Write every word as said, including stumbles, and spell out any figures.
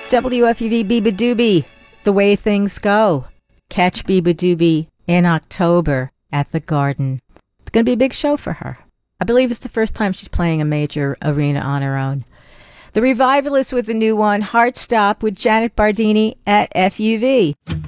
W F U V Biba Doobie, The Way Things Go. Catch Biba Doobie in October at the Garden. It's going to be a big show for her. I believe it's the first time she's playing a major arena on her own. The Revivalists with a new one, Heart Stop, with Janet Bardini at F U V.